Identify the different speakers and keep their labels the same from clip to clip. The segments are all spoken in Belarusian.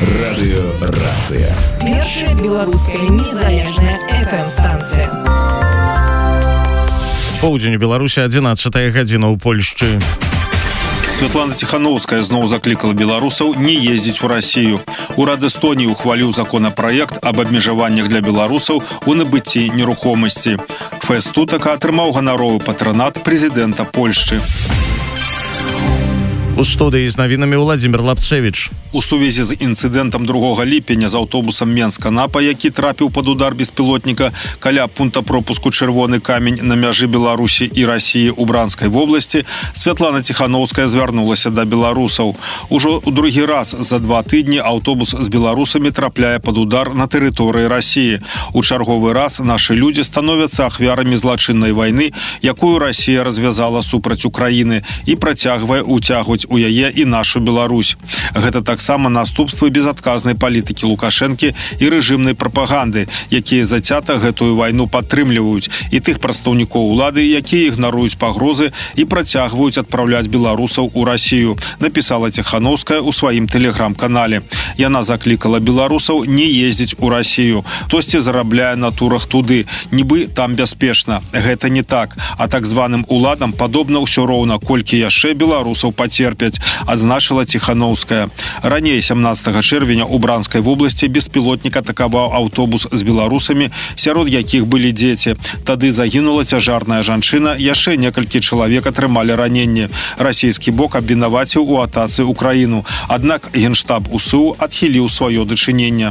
Speaker 1: Радыёрацыя.
Speaker 2: Першая беларуская незалежная FM-станцыя.
Speaker 3: Поўдзень Беларусі, 11 гадзіна ў Польшчы.
Speaker 4: Святлана Тихановская зноў заклікала беларусаў не ездзіць у Россию. Урад Эстонии ухваліў законопроект об абмежаваннях для беларусаў у набыцці нерухомасці. Фэст тутака атрымаў ганаровы патронат прэзідэнта Польшчы.
Speaker 3: У студыі з навінамі Владзімір Лапцевіч.
Speaker 4: У сувязі з інцыдэнтам 2 ліпеня з аўтобусам Менска-Напа, які трапіў пад удар беспілотніка каля пункта пропуску Чырвоны камень на мяжы Беларусі і Расіі ў Бранскай вобласці, Святлана Тихановская звярнулася да беларусаў. Ужо ў другі раз за 2 тыдні аўтобус з беларусамі трапляе пад удар на тэрыторыі Расіі. У чарговы раз нашы людзі становяцца ахвярамі злачыннай вайны, якую Расія развязала супраць Украіны і працягвае уцягваць у яе і нашу Беларусь. Гэта таксама наступствы безадказнай палітыкі Лукашэнкі і рэжымнай прапаганды, якія зацята гэтую вайну падтрымліваюць, і тых прадстаўнікоў улады, якія ігнаруюць пагрозы і працягваюць адпраўляць беларусаў у Расію, напісала Тихановская ў сваім тэлеграм-канале. Яна заклікала беларусаў не ездзіць у Расію. Хтосьці зарабляе на турах туды, нібы там бяспечна. Гэта не так. А так званым уладам падобна ўсё роўна, колькі яшчэ беларусаў пацерпяць, адзначыла Тихановская. Раней 17 чэрвеня у Бранскай вобласці беспілотнік атакаваў аўтобус з беларусамі, сярод якіх былі дзеці. Тады загінула цяжарная жанчына, яшчэ некалькі чалавек атрымалі раненне. Расійскі бок абвінаваціў у атацы Украіну, аднак Генштаб УСУ адхіліў сваё дачыненне.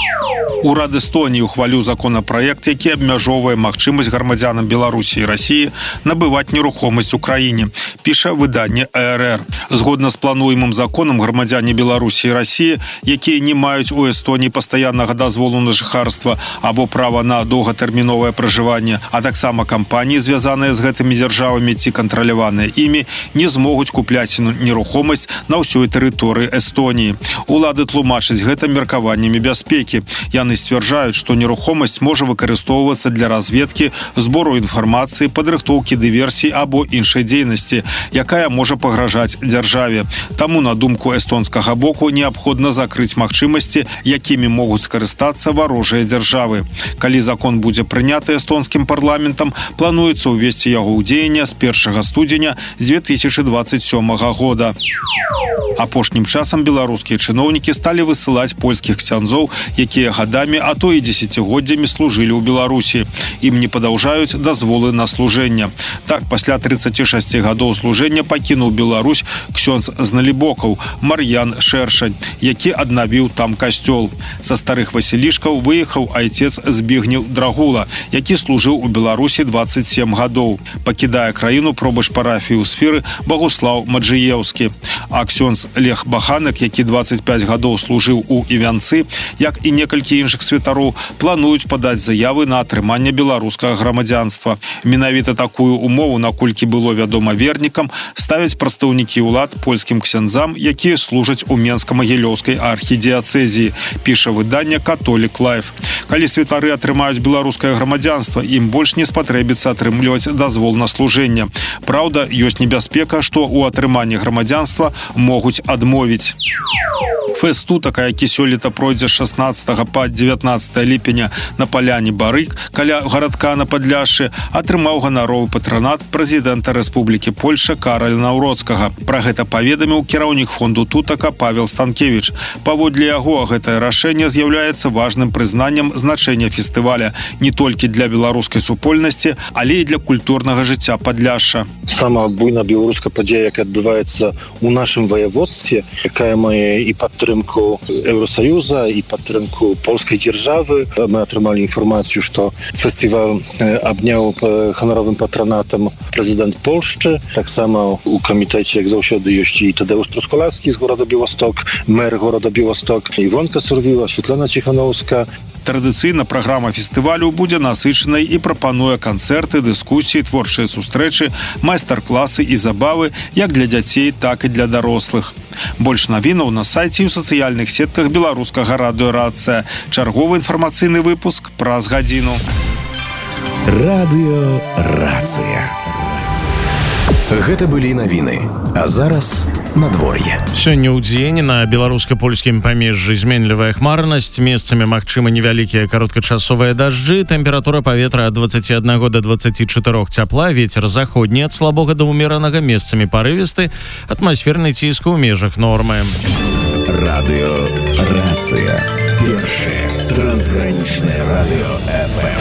Speaker 4: Урад Эстонии ухваліў законопроект, які абмяжоўвае магчымасць грамадзянам Беларусі і Расіі набываць нерухомасць у краіне, піша выданне АРР. Згодна з плануемым законам, грамадзяне Беларусі і Расіі, якія не маюць у Эстоніі пастаяннага дазволу на жыхарства або права на доўгатэрміновае пражыванне, а таксама кампаніі, звязаныя з гэтымі дзяржавамі ці кантраляваныя імі, не змогуць купляць нерухомасць на ўсёй тэрыторыі Эстоніі. Улады тлумачаць гэта меркаваннямі бяспекі. Яны сцвярджаюць, што нерухомасць можа выкарыстоўвацца для разведкі, збору інфармацыі, падрыхтоўкі дыверсій або іншай дзейнасці, якая можа пагражаць дзяржаве. Таму, на думку эстонскага боку, неабходна закрыць магчымасці, якімі могуць скарыстацца варожыя дзяржавы. Калі закон будзе прыняты эстонскім парламентам, плануецца ўвесці яго ў дзеянне з 1 студзеня 2027 года. Апошнім часам беларускія чыноўнікі сталі высылаць польскіх ксяндзоў, якія гадамі, а то і дзесяцігоддзямі служылі ў Беларусі. Ім не падаўжаюць дазволы на служэнне. Так, пасля 36 гадоў служэння пакінуў Беларусь ксёндз з Налібокаў Мар'ян Шэршань, які аднавіў там касцёл. Са старых васілішкаў выехаў айцец Збігнеў Драгула, які служыў у Беларусі 27 гадоў. Пакідае краіну пробач парафіі ў сферы Багуслаў Маджыеўскі. А ксёндз Лех Баханек, які 25 гадоў служыў у Івянцы, як і некалькі іншых святароў, плануюць падаць заявы на атрыманне беларускага грамадзянства. Менавіта такую умову, наколькі было вядома вернікам, ставяць прадстаўнікі ўлад польскім ксяндзам, якія служаць у Менска-Магілёўскай архідыяцэзіі, піша выданне «Католік Лайф». Калі святары атрымаюць беларускае грамадзянства, ім больш не спатрэбіцца атрымліваць дазвол на служэнне. Праўда, ёсць небяспека, што ў атрыманні грамадзянства могуць адмовіць. Фэст тутака, які сёлета пройдзе з 16 па 19 ліпеня на паляне Барык, каля гарадка на Падляшшы, атрымаў ганаровы патронат прэзідэнта Рэспублікі Польша Караля Наўроцкага. Пра гэта паведаміў кіраўнік фонду тутака Павел Станкевіч. Паводле яго, гэтае рашэнне з'яўляецца важным прызнаннем значэння фестываля не толькі для беларускай супольнасці, але і для культурнага жыцця Падляшша.
Speaker 5: Сама буйна беларуская падзея, якая адбываецца ў нашым ваяводстве, якая мае і падтрымку Еўросаюза, і падтрымку польскай дзяржавы. Мы атрымалі інфармацыю, што фестываль абняў ганаровым патронатам прэзідэнт Польшчы. Таксама у камітэце, як заўсёды, ёсць і Тадeusz Truskolaski з города Białystok, мэр города Białystok, Івонка Сурвіла, Святлана Тихановская.
Speaker 4: Традыцыйна праграма фестывалю будзе насычанай і прапануе канцэрты, дыскусіі, творчыя сустрэчы, майстар-класы і забавы як для дзяцей, так і для дарослых. Больш навінаў на сайце і ў сацыяльных сетках беларускага радыёрацыя. Чарговы інфармацыйны выпуск праз гадзіну.
Speaker 1: Радыёрацыя. Гэта былі навіны. А зараз надвор'е.
Speaker 3: Сёння ў дзень на беларуска-польскім памежжы зменлівая хмарнасць, месцамі магчымы невялікія кароткачасовыя дажджы, тэмпература паветра ад 21 до 24 цяпла, вецер заходні ад слабога да ўмеранага, месцамі парывісты, атмасферны ціск у межах нормы.
Speaker 1: Радыё Рацыя. Першае трансгранічнае радыё FM.